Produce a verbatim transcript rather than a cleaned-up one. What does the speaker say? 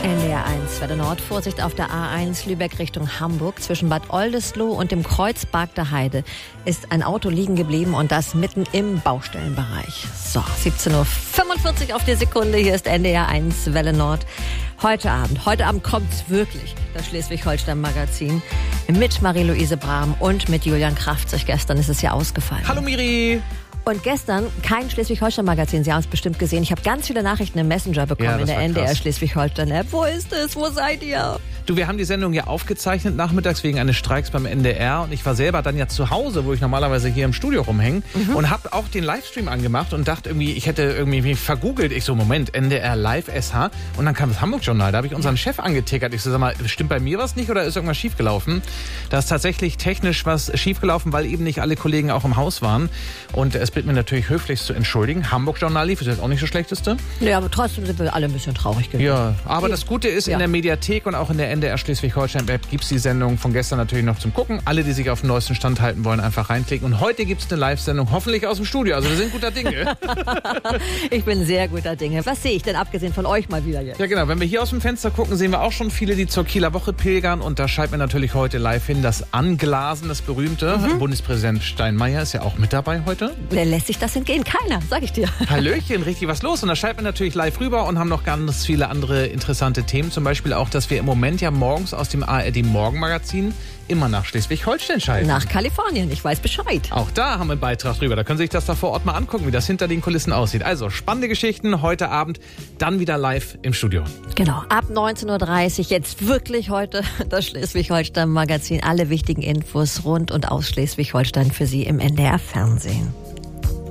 N D R eins, Welle Nord, Vorsicht auf der A eins Lübeck Richtung Hamburg. Zwischen Bad Oldesloe und dem Kreuz Bargter Heide ist ein Auto liegen geblieben und das mitten im Baustellenbereich. So, siebzehn Uhr fünfundvierzig auf die Sekunde. Hier ist N D R eins, Welle Nord. Heute Abend, heute Abend kommt's wirklich, das Schleswig-Holstein-Magazin mit Marie-Louise Brahm und mit Julian Kraftzig. Gestern ist es ja ausgefallen. Hallo Miri! Und gestern kein Schleswig-Holstein-Magazin. Sie haben es bestimmt gesehen. Ich habe ganz viele Nachrichten im Messenger bekommen, Ja, in der war N D R krass. Schleswig-Holstein-App. Wo ist es? Wo seid ihr? Du, wir haben die Sendung ja aufgezeichnet nachmittags wegen eines Streiks beim N D R und ich war selber dann ja zu Hause, wo ich normalerweise hier im Studio rumhänge mhm. und habe auch den Livestream angemacht und dachte irgendwie, ich hätte irgendwie mich vergoogelt. Ich so, Moment, N D R Live S H und dann kam das Hamburg-Journal. Da habe ich unseren Chef angetickert. Ich so, sag mal, stimmt bei mir was nicht oder ist irgendwas schiefgelaufen? Da ist tatsächlich technisch was schiefgelaufen, weil eben nicht alle Kollegen auch im Haus waren und es bittet mir natürlich höflich zu entschuldigen. Hamburg-Journal lief, ist jetzt auch nicht das Schlechteste. Ja, aber trotzdem sind wir alle ein bisschen traurig gewesen. Ja, aber das Gute ist, Ja. in der Mediathek und auch in der N D R Schleswig-Holstein-App gibt es die Sendung von gestern natürlich noch zum Gucken. Alle, die sich auf den neuesten Stand halten wollen, einfach reinklicken. Und heute gibt es eine Live-Sendung, hoffentlich aus dem Studio. Also wir sind guter Dinge. Ich bin sehr guter Dinge. Was sehe ich denn abgesehen von euch mal wieder jetzt? Ja genau, wenn wir hier aus dem Fenster gucken, sehen wir auch schon viele, die zur Kieler Woche pilgern. Und da schalten wir natürlich heute live hin. Das Anglasen, das berühmte. Mhm. Bundespräsident Steinmeier ist ja auch mit dabei heute. Wer lässt sich das entgehen? Keiner, sag ich dir. Hallöchen, richtig was los. Und da schalten wir natürlich live rüber und haben noch ganz viele andere interessante Themen. Zum Beispiel auch, dass wir im Moment ja morgens aus dem A R D-Morgenmagazin immer nach Schleswig-Holstein schalten. Nach Kalifornien, ich weiß Bescheid. Auch da haben wir einen Beitrag drüber. Da können Sie sich das da vor Ort mal angucken, wie das hinter den Kulissen aussieht. Also spannende Geschichten heute Abend, dann wieder live im Studio. Genau, ab neunzehn Uhr dreißig, jetzt wirklich heute das Schleswig-Holstein-Magazin. Alle wichtigen Infos rund und aus Schleswig-Holstein für Sie im N D R-Fernsehen.